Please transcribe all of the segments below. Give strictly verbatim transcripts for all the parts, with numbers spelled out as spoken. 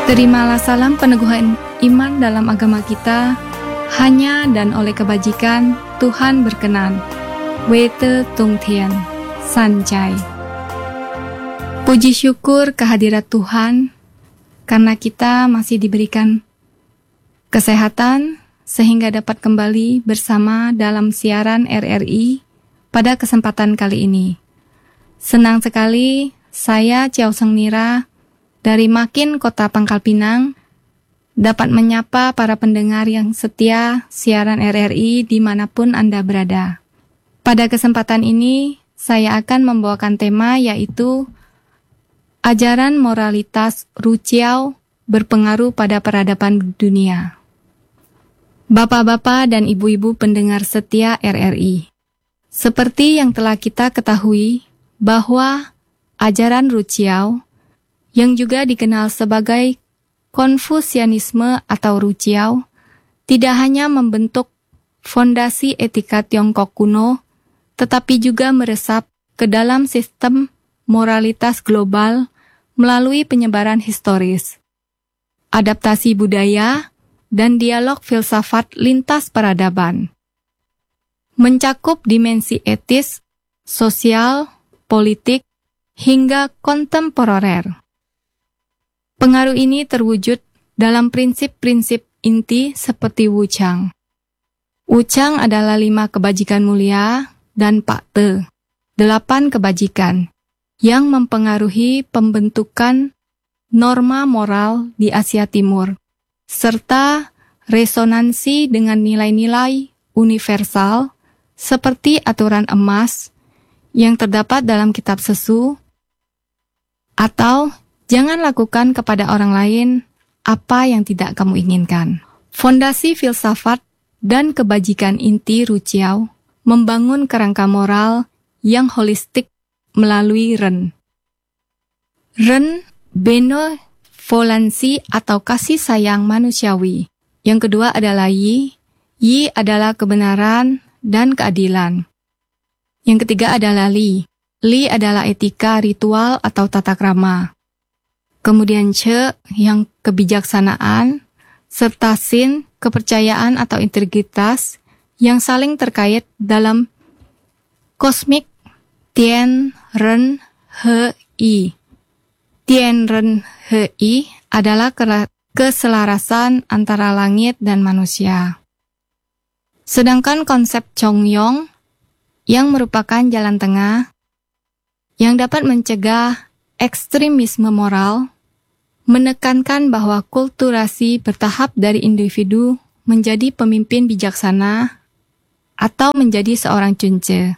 Terimalah salam peneguhan iman dalam agama kita, hanya dan oleh kebajikan Tuhan berkenan. Wete Tung Tian, Sancai. Puji syukur kehadirat Tuhan, karena kita masih diberikan kesehatan, sehingga dapat kembali bersama dalam siaran R R I pada kesempatan kali ini. Senang sekali, saya Ciao Seng Nira, dari Makin Kota Pangkal Pinang, dapat menyapa para pendengar yang setia siaran R R I dimanapun Anda berada. Pada kesempatan ini, saya akan membawakan tema yaitu ajaran moralitas Ruciao berpengaruh pada peradaban dunia. Bapak-bapak dan ibu-ibu pendengar setia R R I, seperti yang telah kita ketahui bahwa ajaran Ruciao yang juga dikenal sebagai Konfusianisme atau Ruciao, tidak hanya membentuk fondasi etika Tiongkok kuno, tetapi juga meresap ke dalam sistem moralitas global melalui penyebaran historis, adaptasi budaya, dan dialog filsafat lintas peradaban. Mencakup dimensi etis, sosial, politik, hingga kontemporer. Pengaruh ini terwujud dalam prinsip-prinsip inti seperti Wuchang. Wuchang adalah lima kebajikan mulia dan Pakte, delapan kebajikan, yang mempengaruhi pembentukan norma moral di Asia Timur, serta resonansi dengan nilai-nilai universal seperti aturan emas yang terdapat dalam kitab Sesu, atau jangan lakukan kepada orang lain apa yang tidak kamu inginkan. Fondasi filsafat dan kebajikan inti Ruciao membangun kerangka moral yang holistik melalui Ren. Ren, benevolensi atau kasih sayang manusiawi. Yang kedua adalah Yi. Yi adalah kebenaran dan keadilan. Yang ketiga adalah Li. Li adalah etika, ritual, atau tata krama. Kemudian Ce, yang kebijaksanaan, serta Sin, kepercayaan atau integritas yang saling terkait dalam kosmik Tien Ren He I. Tien Ren He I adalah keselarasan antara langit dan manusia. Sedangkan konsep Chongyong, yang merupakan jalan tengah, yang dapat mencegah ekstremisme moral, menekankan bahwa kulturasi bertahap dari individu menjadi pemimpin bijaksana atau menjadi seorang cunce,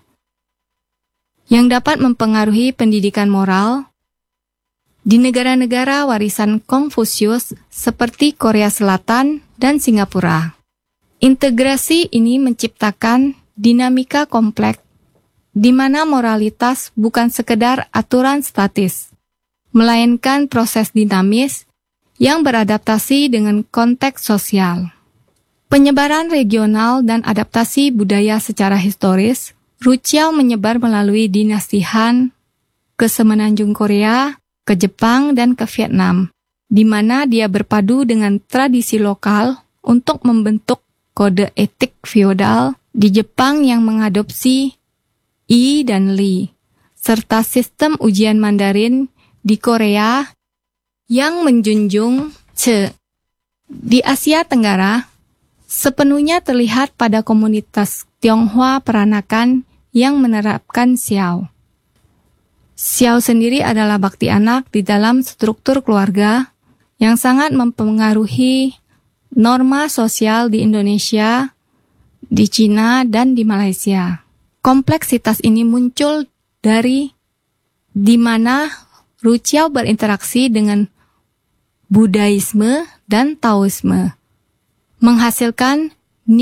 yang dapat mempengaruhi pendidikan moral di negara-negara warisan Konfusius seperti Korea Selatan dan Singapura. Integrasi ini menciptakan dinamika kompleks di mana moralitas bukan sekedar aturan statis, melainkan proses dinamis yang beradaptasi dengan konteks sosial. Penyebaran regional dan adaptasi budaya secara historis, Ruciao menyebar melalui dinasti Han ke semenanjung Korea, ke Jepang, dan ke Vietnam, di mana dia berpadu dengan tradisi lokal untuk membentuk kode etik feodal di Jepang yang mengadopsi Yi dan Li, serta sistem ujian Mandarin di Korea yang menjunjung Ce. Di Asia Tenggara, sepenuhnya terlihat pada komunitas Tionghoa peranakan yang menerapkan Xiao. Xiao sendiri adalah bakti anak di dalam struktur keluarga yang sangat mempengaruhi norma sosial di Indonesia, di Cina, dan di Malaysia. Kompleksitas ini muncul dari di mana Ruciao berinteraksi dengan Buddhaisme dan Taoisme, menghasilkan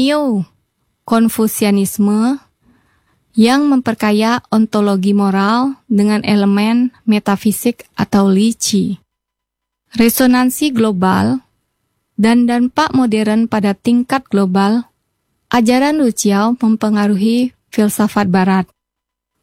Neo-Konfusianisme yang memperkaya ontologi moral dengan elemen metafisik atau Li Qi. Resonansi global dan dampak modern pada tingkat global, ajaran Ruciao mempengaruhi filsafat Barat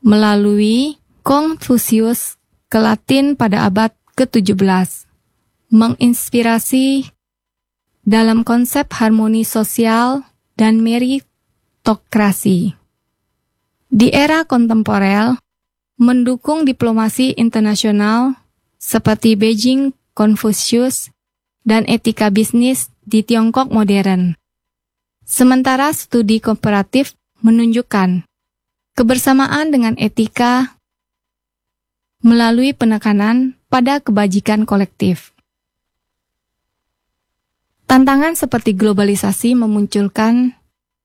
melalui Konfusius ke Latin pada abad ke tujuh belas, menginspirasi dalam konsep harmoni sosial dan meritokrasi. Di era kontemporer, mendukung diplomasi internasional seperti Beijing Confucius dan etika bisnis di Tiongkok modern. Sementara studi komparatif menunjukkan kebersamaan dengan etika melalui penekanan pada kebajikan kolektif. Tantangan seperti globalisasi memunculkan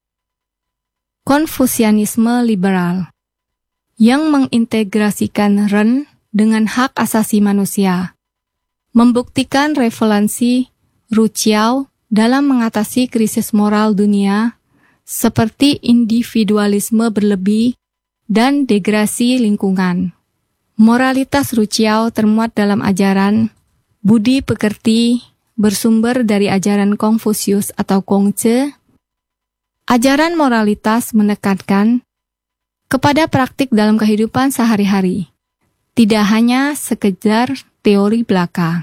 Konfusianisme liberal yang mengintegrasikan Ren dengan hak asasi manusia, membuktikan relevansi Ruqiao dalam mengatasi krisis moral dunia seperti individualisme berlebih dan degradasi lingkungan. Moralitas Ruqiao termuat dalam ajaran budi pekerti bersumber dari ajaran Konfusius atau Kongce. Ajaran moralitas menekankan kepada praktik dalam kehidupan sehari-hari, tidak hanya sekedar teori belaka.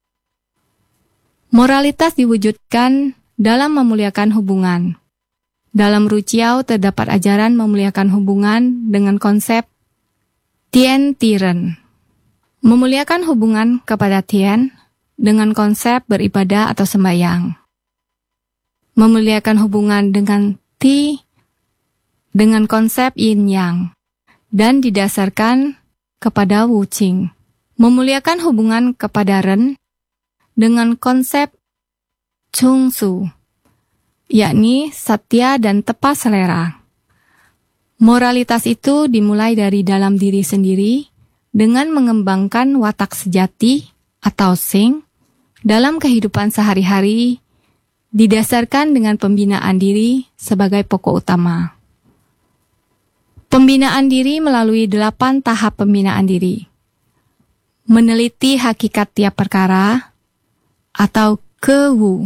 Moralitas diwujudkan dalam memuliakan hubungan. Dalam Ruqiao terdapat ajaran memuliakan hubungan dengan konsep Tien Tiren. Memuliakan hubungan kepada Tien dengan konsep beribadah atau sembahyang. Memuliakan hubungan dengan Ti dengan konsep Yin Yang dan didasarkan kepada Wu Qing. Memuliakan hubungan kepada Ren dengan konsep Chung Su, yakni satya dan tepat selera. Moralitas itu dimulai dari dalam diri sendiri dengan mengembangkan watak sejati atau Sing dalam kehidupan sehari-hari, didasarkan dengan pembinaan diri sebagai pokok utama. Pembinaan diri melalui delapan tahap pembinaan diri. Meneliti hakikat tiap perkara atau kewu.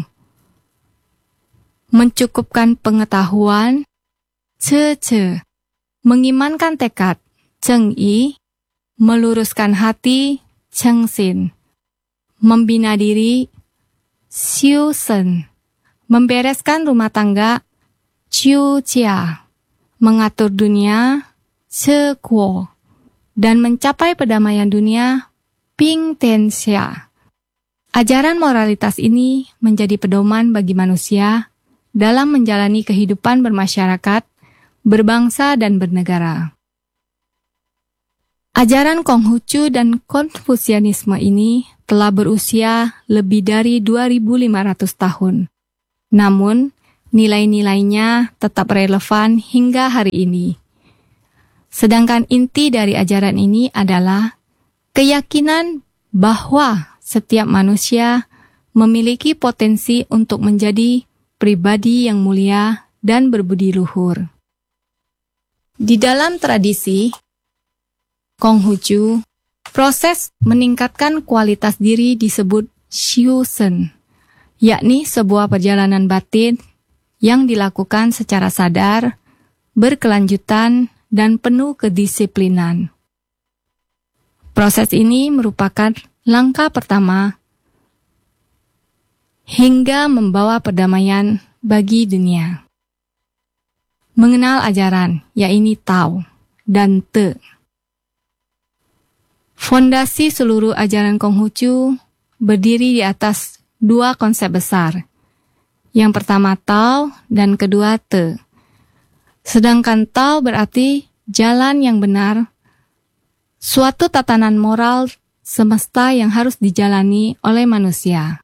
Mencukupkan pengetahuan, ce-ce. Mengimankan tekad, ceng-i. Meluruskan hati, ceng-sin. Membina diri, xiu-sen. Membereskan rumah tangga, ciu-cia. Mengatur dunia, ce-kuo. Dan mencapai perdamaian dunia, ping-ten-xia. Ajaran moralitas ini menjadi pedoman bagi manusia dalam menjalani kehidupan bermasyarakat, berbangsa, dan bernegara. Ajaran Konghucu dan Konfusianisme ini telah berusia lebih dari dua ribu lima ratus tahun. Namun, nilai-nilainya tetap relevan hingga hari ini. Sedangkan inti dari ajaran ini adalah keyakinan bahwa setiap manusia memiliki potensi untuk menjadi pribadi yang mulia dan berbudi luhur. Di dalam tradisi Konghucu, proses meningkatkan kualitas diri disebut Xiu-sen, yakni sebuah perjalanan batin yang dilakukan secara sadar, berkelanjutan, dan penuh kedisiplinan. Proses ini merupakan langkah pertama hingga membawa perdamaian bagi dunia. Mengenal ajaran, yaitu Tao dan Te. Fondasi seluruh ajaran Konghucu berdiri di atas dua konsep besar. Yang pertama Tao dan kedua Te. Sedangkan Tao berarti jalan yang benar, suatu tatanan moral semesta yang harus dijalani oleh manusia.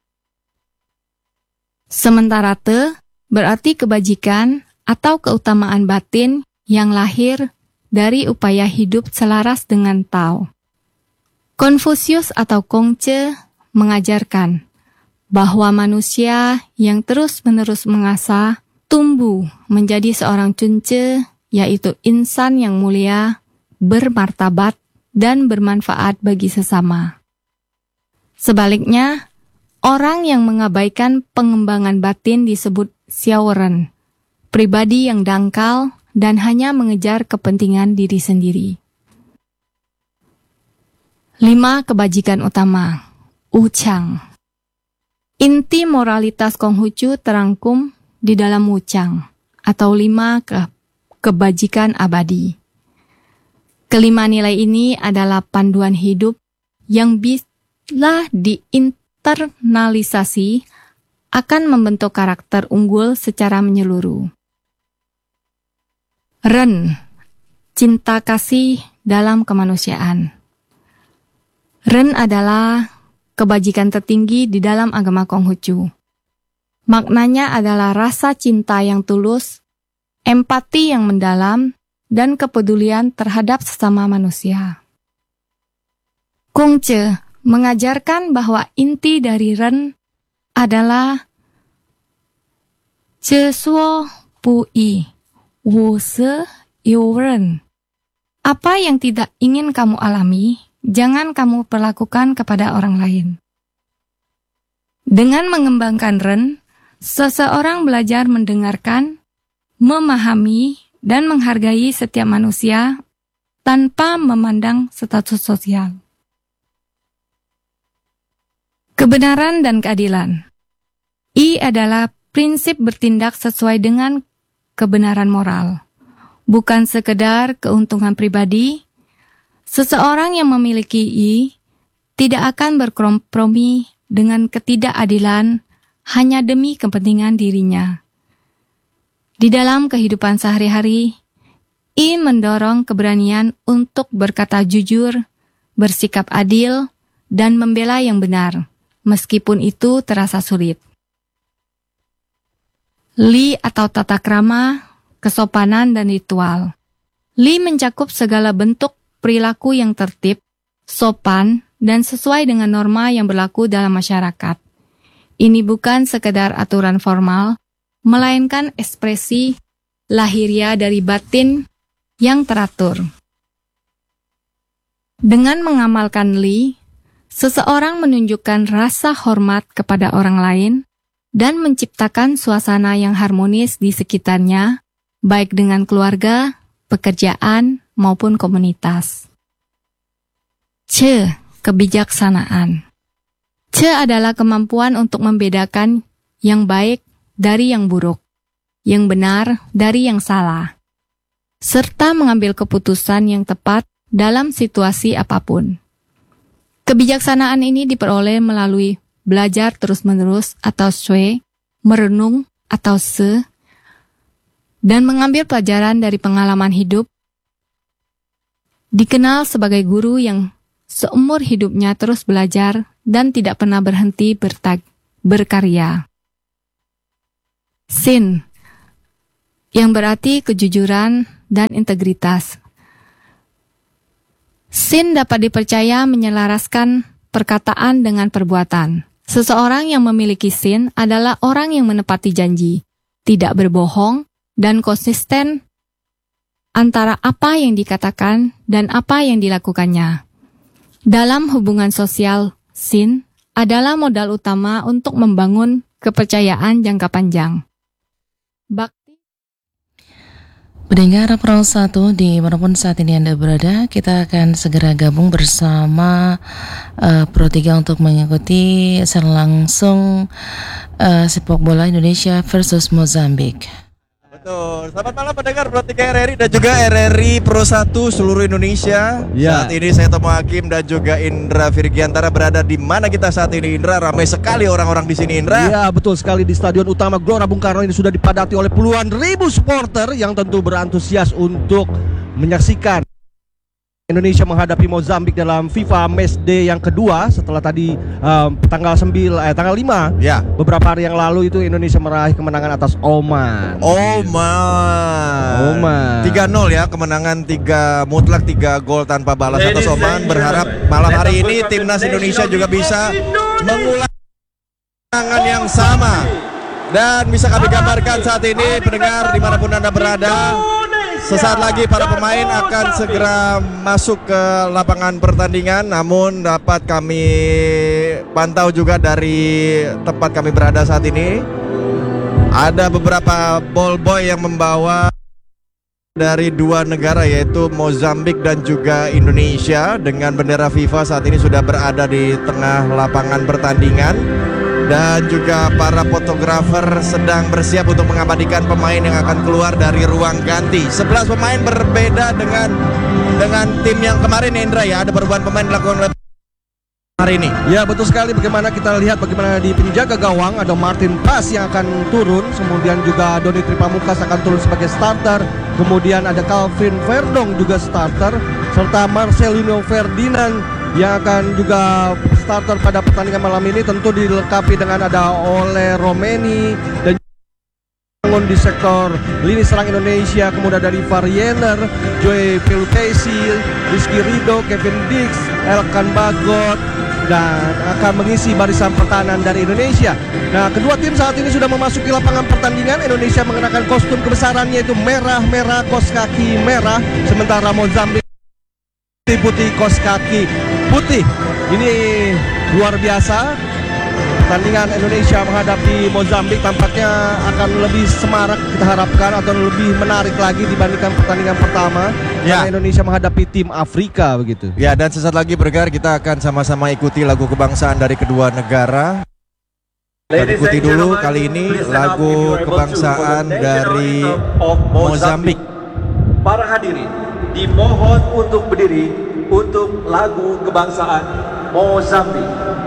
Sementara Te berarti kebajikan atau keutamaan batin yang lahir dari upaya hidup selaras dengan Tao. Konfusius atau Kongce mengajarkan bahwa manusia yang terus-menerus mengasah tumbuh menjadi seorang cunce, yaitu insan yang mulia, bermartabat, dan bermanfaat bagi sesama. Sebaliknya, orang yang mengabaikan pengembangan batin disebut xiaoren, pribadi yang dangkal dan hanya mengejar kepentingan diri sendiri. Lima kebajikan utama, Wuchang. Inti moralitas Konghucu terangkum di dalam Wuchang atau lima ke kebajikan abadi. Kelima nilai ini adalah panduan hidup yang bila diinternalisasi akan membentuk karakter unggul secara menyeluruh. Ren, cinta kasih dalam kemanusiaan. Ren adalah kebajikan tertinggi di dalam agama Konghucu. Maknanya adalah rasa cinta yang tulus, empati yang mendalam, dan kepedulian terhadap sesama manusia. Kongce mengajarkan bahwa inti dari Ren adalah Ce suo bu yi, wu se you ren. Apa yang tidak ingin kamu alami, jangan kamu perlakukan kepada orang lain. Dengan mengembangkan Ren, seseorang belajar mendengarkan, memahami, dan menghargai setiap manusia tanpa memandang status sosial. Kebenaran dan keadilan. I adalah prinsip bertindak sesuai dengan kebenaran moral, bukan sekedar keuntungan pribadi. Seseorang yang memiliki I tidak akan berkompromi dengan ketidakadilan hanya demi kepentingan dirinya. Di dalam kehidupan sehari-hari, I mendorong keberanian untuk berkata jujur, bersikap adil, dan membela yang benar, meskipun itu terasa sulit. Li atau tata krama, kesopanan, dan ritual. Li mencakup segala bentuk perilaku yang tertib, sopan, dan sesuai dengan norma yang berlaku dalam masyarakat. Ini bukan sekedar aturan formal, melainkan ekspresi lahiria dari batin yang teratur. Dengan mengamalkan Li, seseorang menunjukkan rasa hormat kepada orang lain dan menciptakan suasana yang harmonis di sekitarnya, baik dengan keluarga, pekerjaan, maupun komunitas. Ce, kebijaksanaan. Ce adalah kemampuan untuk membedakan yang baik dari yang buruk, yang benar dari yang salah, serta mengambil keputusan yang tepat dalam situasi apapun. Kebijaksanaan ini diperoleh melalui belajar terus-menerus atau shui, merenung atau se, dan mengambil pelajaran dari pengalaman hidup. Dikenal sebagai guru yang seumur hidupnya terus belajar dan tidak pernah berhenti bertag, berkarya. Sin, yang berarti kejujuran dan integritas. Sin dapat dipercaya menyelaraskan perkataan dengan perbuatan. Seseorang yang memiliki sin adalah orang yang menepati janji, tidak berbohong, dan konsisten antara apa yang dikatakan dan apa yang dilakukannya. Dalam hubungan sosial, sin adalah modal utama untuk membangun kepercayaan jangka panjang. Bakti. Pendengar Pro satu di manapun saat ini Anda berada, kita akan segera gabung bersama uh, Pro tiga untuk mengikuti secara langsung uh, sepak bola Indonesia versus Mozambik. Betul. Selamat malam pendengar Pro tiga R R I dan juga R R I Pro satu seluruh Indonesia. Ya. Saat ini saya Tomo Hakim dan juga Indra Virgiantara berada di mana kita saat ini, Indra? Ramai sekali orang-orang di sini, Indra. Iya, betul sekali. Di Stadion Utama Gelora Bung Karno ini sudah dipadati oleh puluhan ribu supporter yang tentu berantusias untuk menyaksikan Indonesia menghadapi Mozambik dalam FIFA Matchday yang kedua setelah tadi um, tanggal sembilan eh tanggal lima ya. Beberapa hari yang lalu itu Indonesia meraih kemenangan atas Oman. Oman. Oman. tiga nol ya, kemenangan tiga mutlak, tiga gol tanpa balas atas Oman. Berharap malam hari ini timnas Indonesia juga bisa mengulang kemenangan yang sama. Dan bisa kami gambarkan saat ini pendengar dimanapun Anda berada, sesaat lagi para pemain akan segera masuk ke lapangan pertandingan. Namun dapat kami pantau juga dari tempat kami berada saat ini, ada beberapa ball boy yang membawa dari dua negara yaitu Mozambik dan juga Indonesia dengan bendera FIFA saat ini sudah berada di tengah lapangan pertandingan. dan juga para fotografer sedang bersiap untuk mengabadikan pemain yang akan keluar dari ruang ganti. sebelas pemain berbeda dengan dengan tim yang kemarin, Indra, ya. Ada perubahan pemain dilakukan oleh hari ini. Ya, betul sekali. Bagaimana kita lihat bagaimana di penjaga gawang ada Martin Pas yang akan turun, kemudian juga Doni Tripamukas akan turun sebagai starter, kemudian ada Calvin Verdong juga starter, serta Marcelino Ferdinand yang akan juga starter pada pertandingan malam ini, tentu dilengkapi dengan ada Ole Romeni dan bangun di sektor lini serang Indonesia, kemudian dari Variener, Joey Pelutesi, Rizky Rido, Kevin Dix, Elkan Bagot, dan akan mengisi barisan pertahanan dari Indonesia. Nah, kedua tim saat ini sudah memasuki lapangan pertandingan. Indonesia mengenakan kostum kebesarannya yaitu merah-merah, kos kaki merah, sementara Mozambik putih, kos kaki putih. Ini luar biasa. Pertandingan Indonesia menghadapi Mozambik tampaknya akan lebih semarak, kita harapkan, atau lebih menarik lagi dibandingkan pertandingan pertama. Ya. Karena Indonesia menghadapi tim Afrika begitu. Ya, dan sesaat lagi bergerak kita akan sama-sama ikuti lagu kebangsaan dari kedua negara. Kita ikuti dulu kali ini lagu kebangsaan dari Mozambik. Para hadirin dimohon untuk berdiri untuk lagu kebangsaan Mozambik.